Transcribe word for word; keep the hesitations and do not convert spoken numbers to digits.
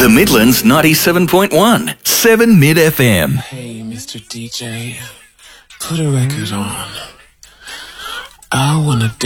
The Midlands ninety-seven point one, seven Mid F M. Hey, Mister D J, put a record on. I wanna